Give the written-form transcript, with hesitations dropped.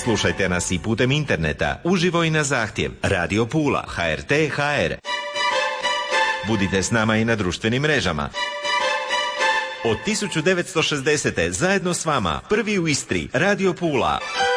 Slušajte nas i putem interneta, uživo i na zahtjev. Radio Pula, HRT HR. Budite s nama i na društvenim mrežama. Od 1960. zajedno s vama, prvi u Istri, Radio Pula.